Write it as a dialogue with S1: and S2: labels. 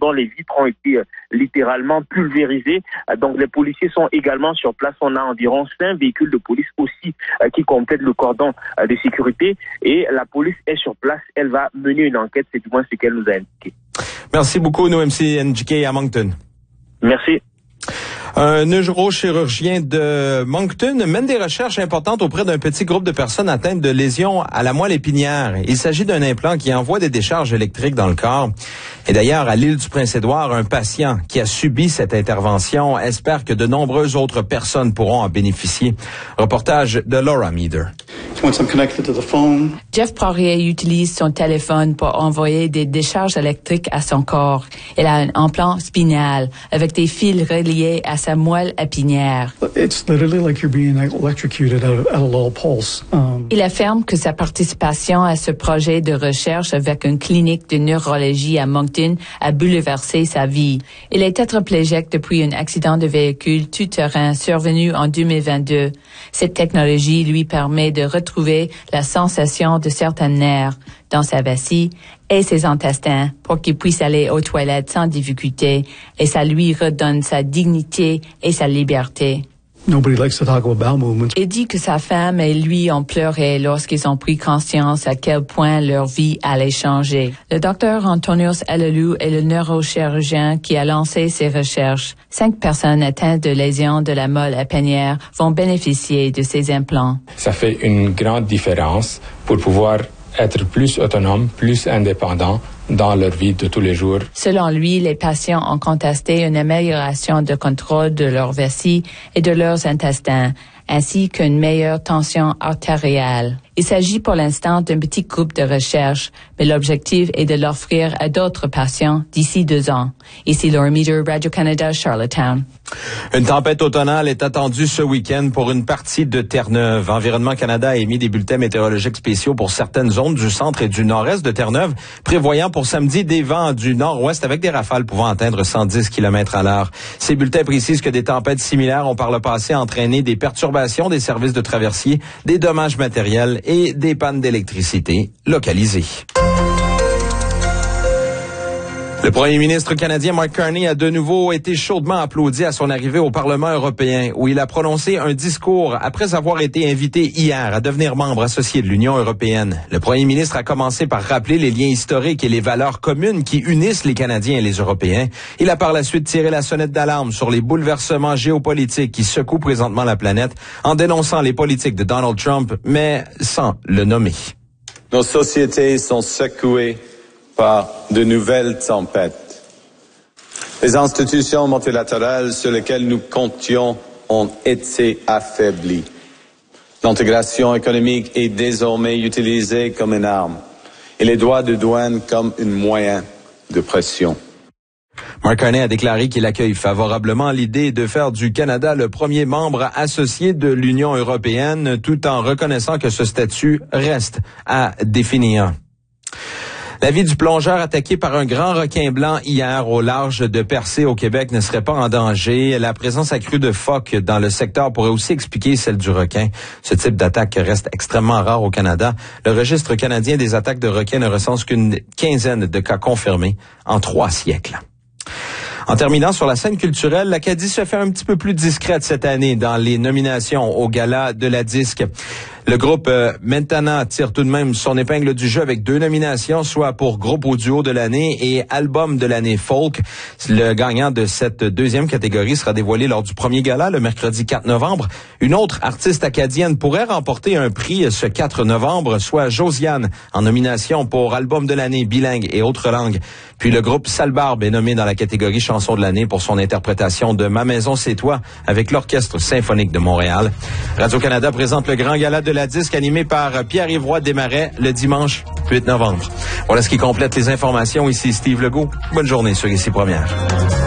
S1: dont les vitres ont été littéralement pulvérisées. Donc les policiers sont également sur place. On a environ 5 véhicules de police aussi qui complètent le cordon de sécurité et la police est sur place. Elle va mener une enquête, c'est du moins ce qu'elle nous a indiqué.
S2: Merci beaucoup, NOMC NGK à Moncton.
S1: Merci.
S2: Un neurochirurgien de Moncton mène des recherches importantes auprès d'un petit groupe de personnes atteintes de lésions à la moelle épinière. Il s'agit d'un implant qui envoie des décharges électriques dans le corps. Et d'ailleurs, à l'île du Prince-Édouard, un patient qui a subi cette intervention espère que de nombreuses autres personnes pourront en bénéficier. Reportage de Laura Meader.
S3: Jeff Poirier utilise son téléphone pour envoyer des décharges électriques à son corps. Il a un implant spinal avec des fils reliés à sa moelle épinière. Il affirme que sa participation à ce projet de recherche avec une clinique de neurologie à Moncton a bouleversé sa vie. Il est tétraplégique depuis un accident de véhicule tout-terrain survenu en 2022. Cette technologie lui permet de retrouver la sensation de certains nerfs dans sa vessie et ses intestins pour qu'il puisse aller aux toilettes sans difficulté et ça lui redonne sa dignité et sa liberté. Il dit que sa femme et lui ont pleuré lorsqu'ils ont pris conscience à quel point leur vie allait changer. Le docteur Antonios Elelou est le neurochirurgien qui a lancé ces recherches. 5 personnes atteintes de lésions de la moelle épinière vont bénéficier de ces implants.
S4: Ça fait une grande différence pour pouvoir être plus autonome, plus indépendant dans leur vie de tous les jours.
S3: Selon lui, les patients ont contesté une amélioration de contrôle de leur vessie et de leurs intestins, ainsi qu'une meilleure tension artérielle. Il s'agit pour l'instant d'un petit groupe de recherche, mais l'objectif est de l'offrir à d'autres patients d'ici 2 ans. Ici Laura Meader, Radio-Canada, Charlottetown.
S2: Une tempête automnale est attendue ce week-end pour une partie de Terre-Neuve. Environnement Canada a émis des bulletins météorologiques spéciaux pour certaines zones du centre et du nord-est de Terre-Neuve, prévoyant pour samedi des vents du nord-ouest avec des rafales pouvant atteindre 110 km/h. Ces bulletins précisent que des tempêtes similaires ont par le passé entraîné des perturbations des services de traversier, des dommages matériels et des pannes d'électricité localisées. Le premier ministre canadien Mark Carney a de nouveau été chaudement applaudi à son arrivée au Parlement européen, où il a prononcé un discours après avoir été invité hier à devenir membre associé de l'Union européenne. Le premier ministre a commencé par rappeler les liens historiques et les valeurs communes qui unissent les Canadiens et les Européens. Il a par la suite tiré la sonnette d'alarme sur les bouleversements géopolitiques qui secouent présentement la planète, en dénonçant les politiques de Donald Trump, mais sans le nommer.
S5: Nos sociétés sont secouées par de nouvelles tempêtes. Les institutions multilatérales sur lesquelles nous comptions ont été affaiblies. L'intégration économique est désormais utilisée comme une arme et les droits de douane comme un moyen de pression.
S2: Mark Carney a déclaré qu'il accueille favorablement l'idée de faire du Canada le premier membre associé de l'Union européenne, tout en reconnaissant que ce statut reste à définir. La vie du plongeur attaqué par un grand requin blanc hier au large de Percé au Québec ne serait pas en danger. La présence accrue de phoques dans le secteur pourrait aussi expliquer celle du requin. Ce type d'attaque reste extrêmement rare au Canada. Le registre canadien des attaques de requins ne recense qu'une 15aine de cas confirmés en 3 siècles. En terminant sur la scène culturelle, l'Acadie se fait un petit peu plus discrète cette année dans les nominations au gala de la disque. Le groupe Mentana tire tout de même son épingle du jeu avec 2 nominations, soit pour groupe ou duo de l'année et album de l'année folk. Le gagnant de cette 2e catégorie sera dévoilé lors du premier gala le mercredi 4 novembre. Une autre artiste acadienne pourrait remporter un prix ce 4 novembre, soit Josiane, en nomination pour album de l'année bilingue et autres langues. Puis le groupe Salbarbe est nommé dans la catégorie chanson de l'année pour son interprétation de Ma maison c'est toi avec l'Orchestre symphonique de Montréal. Radio-Canada présente le grand gala de la disque animé par Pierre-Yves Roy Desmarais le dimanche 8 novembre. Voilà ce qui complète les informations. Ici Steve Legault. Bonne journée sur Ici Première.